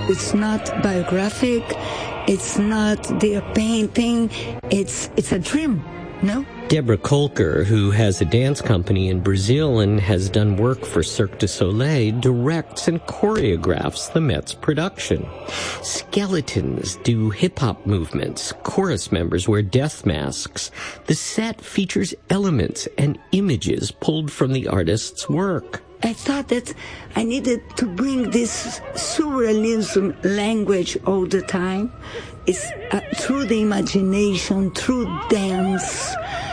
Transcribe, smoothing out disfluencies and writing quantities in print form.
It's not biographic. It's not their painting. It's a dream, no? Deborah Kolker, who has a dance company in Brazil and has done work for Cirque du Soleil, directs and choreographs the Met's production. Skeletons do hip-hop movements. Chorus members wear death masks. The set features elements and images pulled from the artist's work. I thought that I needed to bring this surrealism language all the time. It's through the imagination, through dance.